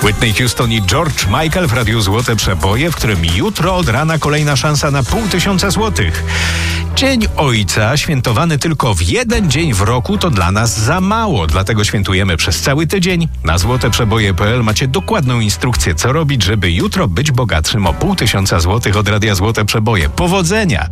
Whitney Houston i George Michael w Radiu Złote Przeboje, w którym jutro od rana kolejna szansa na 500 złotych. Dzień Ojca, świętowany tylko w jeden dzień w roku, to dla nas za mało. Dlatego świętujemy przez cały tydzień. Na złoteprzeboje.pl macie dokładną instrukcję, co robić, żeby jutro być bogatszym o 500 złotych od Radia Złote Przeboje. Powodzenia!